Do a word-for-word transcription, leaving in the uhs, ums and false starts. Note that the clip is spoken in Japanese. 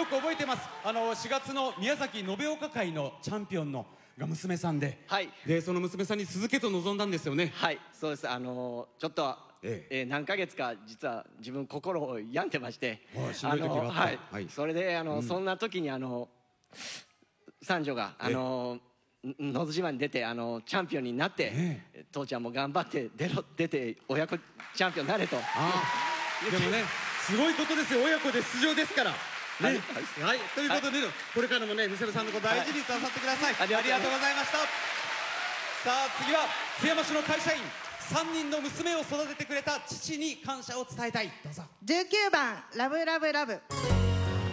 く覚えてます。あのしがつの宮崎延岡会のチャンピオンのが娘さんで、 はい、 でその娘さんに続けと望んだんですよね。 はい、そうです。あのちょっと、えええー、何ヶ月か実は自分心を病んでまして、 あのはい、 はい、それであの、うん、そんな時にあの三女があののど自慢に出てあのチャンピオンになって、ええ、父ちゃんも頑張って出ろ出て親子チャンピオンになれと。 あでもねすごいことですよ、親子で出場ですから。ね、はい、はい、ということで、はい、これからもね娘さんのこと大事になさってください。はい、ありがとうございました。さあ次は津山市の会社員さんにんの娘を育ててくれた父に感謝を伝えたい。どうぞ。 じゅうきゅうばんラブラブラブ。